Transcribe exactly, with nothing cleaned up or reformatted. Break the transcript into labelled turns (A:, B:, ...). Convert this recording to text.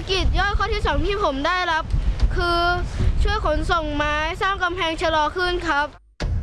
A: กิจย่อยข้อที่สองที่ผมได้รับคือช่วยขนส่งไม้สร้างกำแพงชะลอขึ้นครับ